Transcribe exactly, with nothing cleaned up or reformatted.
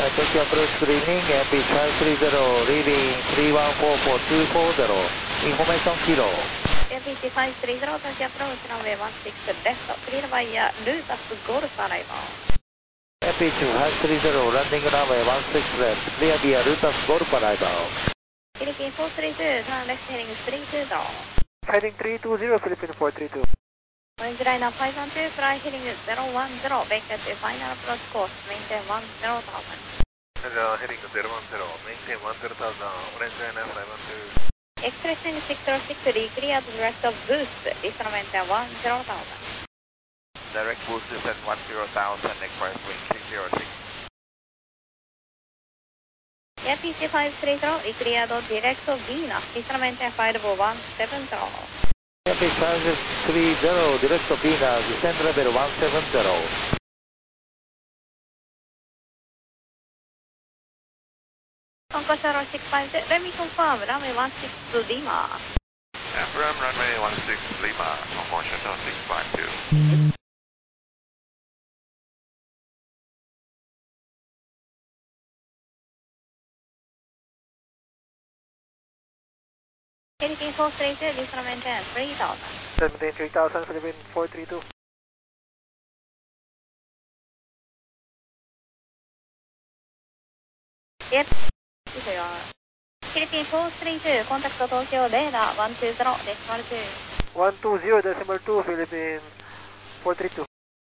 Tokyo approach screening, M P five three zero, reading three one four four two four zero, information kilo. M P five three zero, Tokyo approach runway one six left, clear via Lutas Golf arrival. M P five three zero, landing runway one six left, clear via Lutas Golf arrival. Philippine four three two, turn left heading three two zero. Heading three two zero, Philippine four three two. Orange line up five one two, fly heading zero one zero, vector to final approach course, maintain one zero thousand. Hello, heading zero one zero, maintain one zero thousand, orange line up five one two. Express twenty-six zero six, cleared direct of boost, disarmament one zero thousand. Direct boost is at one zero thousand, express wind six zero six. Air P C five three zero, cleared direct of Venus, disarmament five one seven zero. M P five three zero, direct to Venus, descent level one seven zero. Concourse zero six five, let me confirm, runway one six to Lima. Affirm runway one six Lima, Concourse zero six five two. Philippine four three two, disarmament three thousand. Seventeen three thousand, Philippine four three two. Yes, Philippine four three two, contact Tokyo radar one two zero, decimal two. one two zero, decimal two, Philippine four three two.